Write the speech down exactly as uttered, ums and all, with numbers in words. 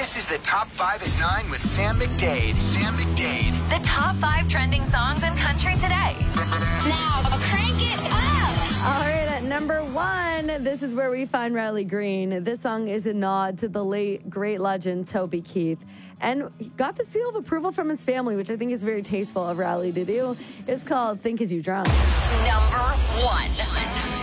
This is the Top five at nine with Sam McDade. Sam McDade. The top five trending songs in country today. Now, crank it up! All right, at number one, this is where we find Riley Green. This song is a nod to the late, great legend, Toby Keith. And he got the seal of approval from his family, which I think is very tasteful of Riley to do. It's called Think As You Drunk. Number one.